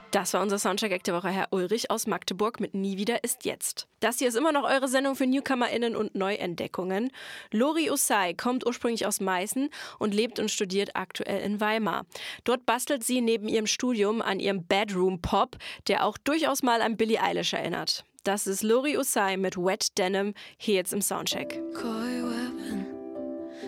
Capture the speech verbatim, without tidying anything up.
Das war unser Soundcheck der Woche, Herr Ulrich aus Magdeburg mit Nie wieder ist jetzt. Das hier ist immer noch eure Sendung für NewcomerInnen und Neuentdeckungen. Lori Usai kommt ursprünglich aus Meißen und lebt und studiert aktuell in Weimar. Dort bastelt sie neben ihrem Studium an ihrem Bedroom-Pop, der auch durchaus mal an Billie Eilish erinnert. Das ist Lori Usai mit Wet Denim, hier jetzt im Soundcheck. Coil